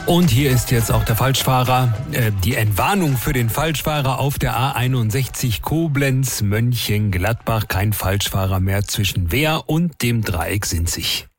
Und hier ist jetzt auch der Falschfahrer, die Entwarnung für den Falschfahrer auf der A61 Koblenz-Mönchengladbach. Kein Falschfahrer mehr zwischen Wehr und dem Dreieck Sinzig.